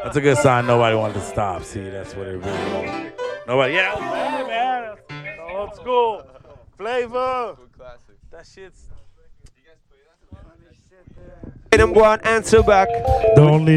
That's a good sign. Nobody wanted to stop. See, that's what it really was. Nobody. Yeah, that was bad, man. That's old school flavor. That shit's. Them go and answer back. The only